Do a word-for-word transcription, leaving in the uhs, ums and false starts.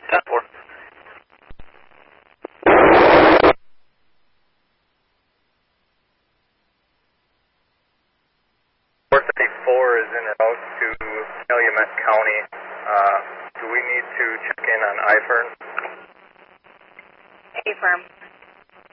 ten four. four thirty-four is en route to Calumet County. Uh, do we need to check in on I F E R N? Affirm.